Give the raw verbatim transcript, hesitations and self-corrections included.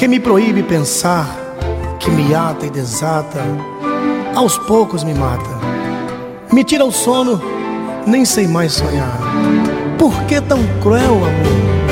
que me proíbe pensar, que me ata e desata, aos poucos me mata, me tira o sono, nem sei mais sonhar. Por que tão cruel, amor?